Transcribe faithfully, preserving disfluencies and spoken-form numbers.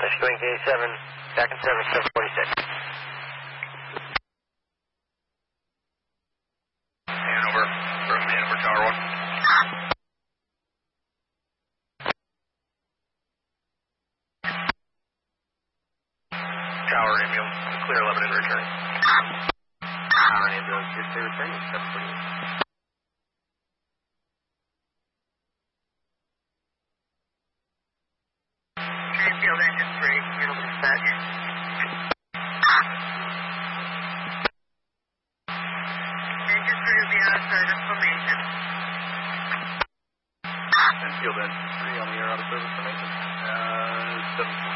Rescuing K seven, back in service, seven forty-six. Hanover, from Hanover Tower one. Tower ambulance, clear eleven and returning. Tower ambulance, clear to return, seven forty-eight. Field engine three, middle dispatch. Engine three will be outside of formation. And field engine three on the air out of service formation. Uh, seven